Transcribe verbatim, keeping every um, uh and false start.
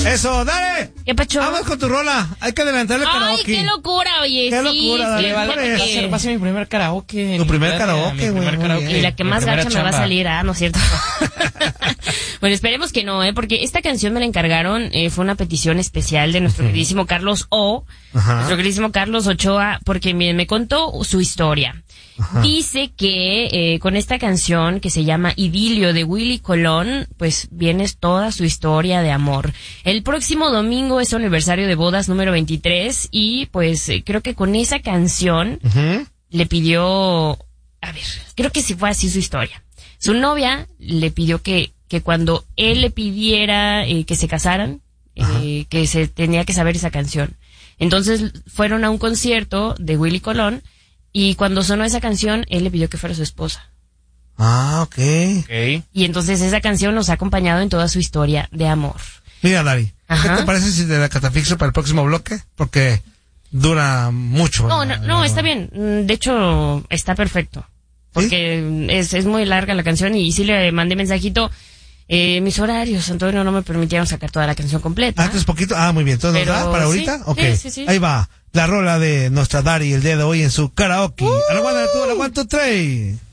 Eso, dale. ¿Qué pacho? Vamos con tu rola. Hay que adelantarle el karaoke. Ay, qué locura, oye. Qué sí, locura, dale. sí, Va, fíjate va, que- Va a ser mi primer karaoke. Tu mi primer primera- karaoke, mi güey, primer muy karaoke. bien. Y la que Mi más primera gacha me va a chamba. salir, ah, ¿no es cierto? Bueno, esperemos que no, ¿eh? Porque esta canción me la encargaron, eh, fue una petición especial de nuestro queridísimo Carlos O. Ajá. Nuestro queridísimo Carlos Ochoa, porque me, me contó su historia. Ajá. Dice que eh, con esta canción que se llama Idilio de Willy Colón, pues viene toda su historia de amor. El próximo domingo es su aniversario de bodas número veintitrés y pues eh, creo que con esa canción Ujú. le pidió, a ver, creo que sí fue así su historia. Su novia le pidió que, que cuando él le pidiera eh, que se casaran, eh, que se tenía que saber esa canción. Entonces fueron a un concierto de Willy Colón y cuando sonó esa canción, él le pidió que fuera su esposa. Ah, ok. Ok. Y entonces esa canción nos ha acompañado en toda su historia de amor. Mira, Dari, Ajá. ¿qué te parece si te la catafixo para el próximo bloque? Porque dura mucho. No, no, no, está bien. Mm, De hecho, está perfecto. Porque es, es muy larga la canción y sí le mandé mensajito. Eh, mis horarios, Antonio, no me permitieron sacar toda la canción completa. Antes poquito. Ah, muy bien. Entonces, ¿nos Pero da para sí, ahorita? Ok. sí, sí, sí. Ahí va. La rola de nuestra Dari el día de hoy en su karaoke. Uh. A la one, a la two, a la one, two, three.